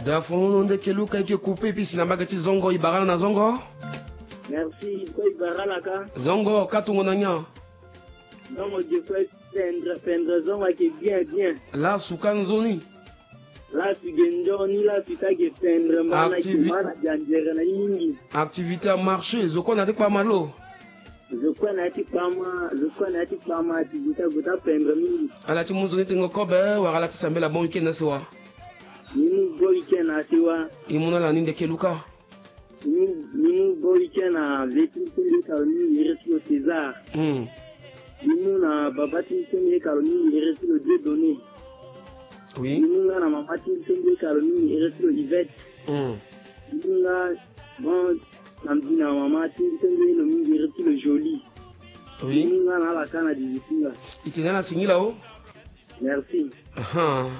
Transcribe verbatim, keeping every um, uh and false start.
Dafono de keluka ike coupé puis sinamba ti zongo ibarala na zongo. Merci, quoi ibarala ka? Zongo katungo na nya. Non, je fais pendre pendre zongo qui bien bien. La sukan zoni. La sugenjo ni la fita qui pendre mana qui mana janjere na yingi. Activité à marché, zoko na te pas malo. Je connais ti pama, je connais ti pama activité gota pendre mingi. Ala ti muzoni tengo kobe wala ti sambela bon weekend na sewa. Nimu go weekend na sewa. Imuna la ninde keluka. Nimu nimu go weekend na vetin tele kaloni ireslo César. Hmm. Nimu na babati tele kaloni ireslo Dieu donné. Oui. Nimu na mamati tele kaloni ireslo Yvette. Hmm. Nimu na bon samedi na mamati tele no mingi ireslo Joli. Oui. Nimu na la kana di Itinga. Itinga na singila o. Merci. Aha.